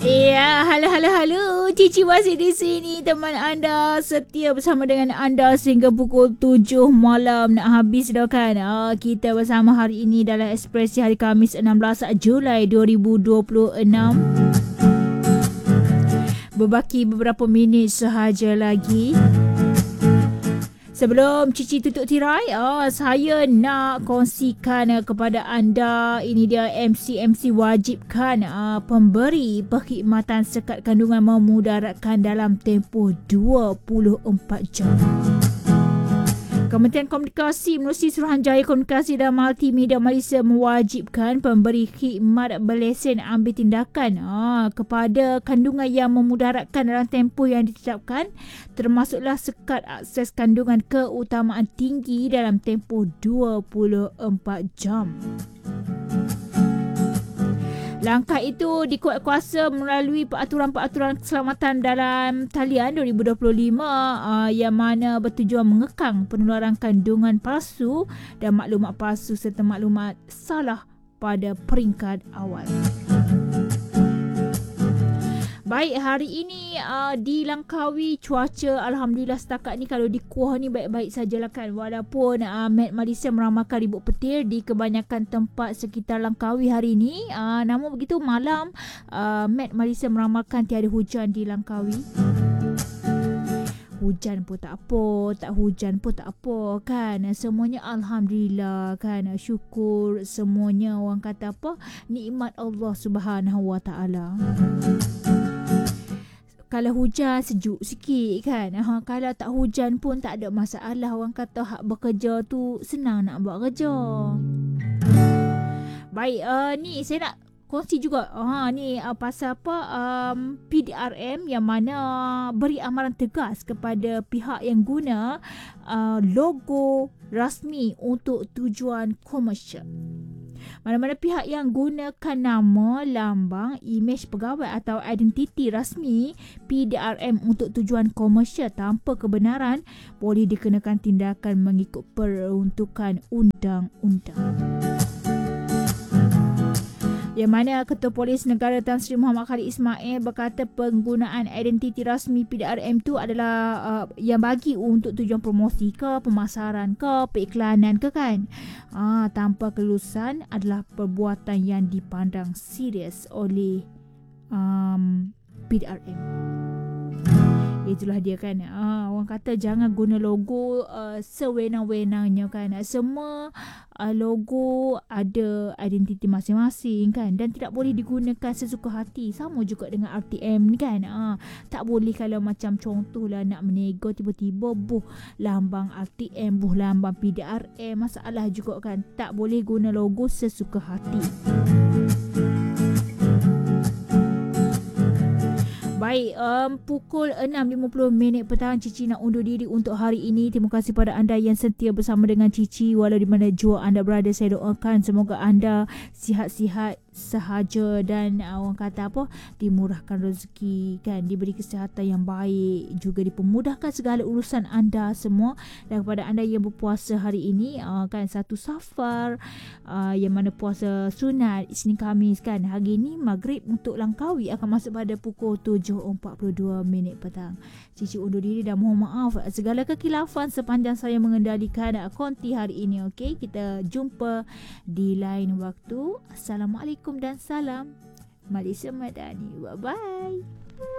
Ya, halo. Cici masih di sini, teman anda setia bersama dengan anda sehingga pukul 7 malam. Nak habis dah kan? Kita bersama hari ini dalam Ekspresi hari Khamis 16 Julai 2026. Berbaki beberapa minit sahaja lagi. Sebelum Cici tutup tirai, saya nak kongsikan kepada anda, ini dia MC wajibkan pemberi perkhidmatan sekat kandungan memudaratkan dalam tempoh 24 jam. Kementerian Komunikasi menerusi Suruhanjaya Komunikasi dan Multimedia Malaysia mewajibkan pemberi khidmat berlesen ambil tindakan kepada kandungan yang memudaratkan dalam tempoh yang ditetapkan, termasuklah sekat akses kandungan keutamaan tinggi dalam tempoh 24 jam. Langkah itu dikuatkuasa melalui peraturan-peraturan keselamatan dalam talian 2025 yang mana bertujuan mengekang penularan kandungan palsu dan maklumat palsu serta maklumat salah pada peringkat awal. Baik, hari ini di Langkawi cuaca alhamdulillah setakat ni kalau di Kuah ni baik-baik sajalah kan. Walaupun Met Malaysia meramalkan ribut petir di kebanyakan tempat sekitar Langkawi hari ini, namun begitu malam Met Malaysia meramalkan tiada hujan di Langkawi. Hujan pun tak apa, tak hujan pun tak apa kan. Semuanya alhamdulillah kan. Syukur semuanya, orang kata apa, nikmat Allah Subhanahu Wa Taala. Kalau hujan sejuk sikit kan. Kalau tak hujan pun tak ada masalah. Orang kata hak bekerja tu senang nak buat kerja. Baik, ni saya nak kongsi juga. Ni pasal apa, PDRM yang mana beri amaran tegas kepada pihak yang guna logo rasmi untuk tujuan komersial. Mana-mana pihak yang gunakan nama, lambang, imej pegawai atau identiti rasmi PDRM untuk tujuan komersial tanpa kebenaran boleh dikenakan tindakan mengikut peruntukan undang-undang. Yang mana Ketua Polis Negara Tan Sri Muhammad Khalid Ismail berkata penggunaan identiti rasmi PDRM tu adalah yang bagi untuk tujuan promosi ke, pemasaran ke, periklanan ke kan. Tanpa kelulusan adalah perbuatan yang dipandang serius oleh PDRM. Itulah dia kan. Orang kata jangan guna logo sewenang-wenangnya kan. Semua logo ada identiti masing-masing kan. Dan tidak boleh digunakan sesuka hati. Sama juga dengan RTM ni kan. Tak boleh kalau macam contohlah nak menego tiba-tiba buh lambang RTM, buh lambang PDRM. Masalah juga kan. Tak boleh guna logo sesuka hati. Baik, pukul 6.50 petang Cici nak undur diri untuk hari ini. Terima kasih pada anda yang setia bersama dengan Cici walau di mana jua anda berada. Saya doakan semoga anda sihat-sihat sahaja dan orang kata apa, dimurahkan rezeki kan, diberi kesihatan yang baik, juga dipermudahkan segala urusan anda semua. Dan kepada anda yang berpuasa hari ini kan, satu Safar yang mana puasa sunat Isnin Khamis kan, hari ini maghrib untuk Langkawi akan masuk pada pukul 7.42 petang. Cici undur diri dan mohon maaf segala kekhilafan sepanjang saya mengendalikan konti hari ini. Okey, kita jumpa di lain waktu. Assalamualaikum dan salam Malaysia Madani. Bye bye.